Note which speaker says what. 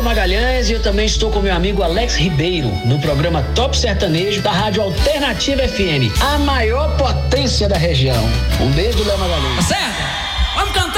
Speaker 1: Magalhães e eu também estou com meu amigo Alex Ribeiro no programa Top Sertanejo da Rádio Alternativa FM, a maior potência da região. Um beijo do Léo Magalhães.
Speaker 2: Tá certo? Vamos cantar.